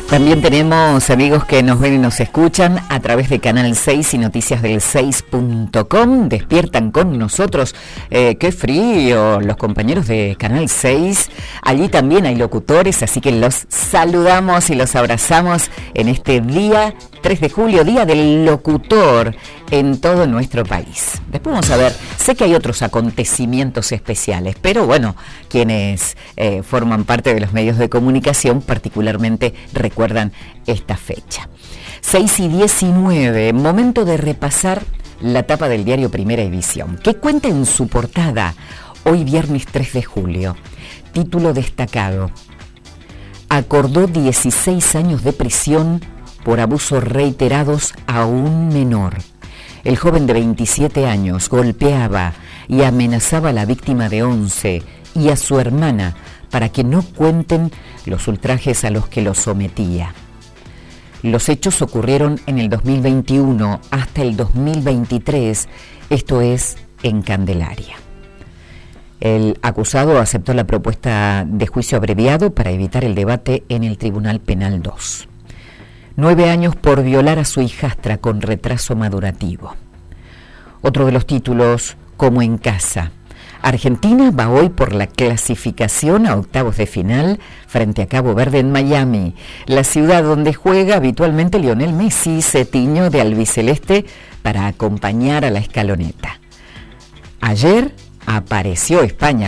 También tenemos amigos que nos ven y nos escuchan a través de Canal 6 y noticiasdel6.com. Despiertan con nosotros. ¡Qué frío! Los compañeros de Canal 6. Allí también hay locutores, así que los saludamos y los abrazamos en este día 3 de julio, Día del Locutor en todo nuestro país. Después vamos a ver, sé que hay otros acontecimientos especiales, pero bueno, quienes forman parte de los medios de comunicación particularmente recuerdan esta fecha. 6:19, momento de repasar la tapa del diario Primera Edición, que cuenta en su portada, hoy viernes 3 de julio, título destacado: acordó 16 años de prisión por abusos reiterados a un menor. El joven de 27 años golpeaba y amenazaba a la víctima de 11 y a su hermana para que no cuenten los ultrajes a los que los sometía. Los hechos ocurrieron en el 2021 hasta el 2023, esto es, en Candelaria. El acusado aceptó la propuesta de juicio abreviado para evitar el debate en el Tribunal Penal 2. 9 años por violar a su hijastra con retraso madurativo. Otro de los títulos, como en casa. Argentina va hoy por la clasificación a octavos de final frente a Cabo Verde en Miami, la ciudad donde juega habitualmente Lionel Messi. Se tiñó de albiceleste para acompañar a la escaloneta. Ayer apareció España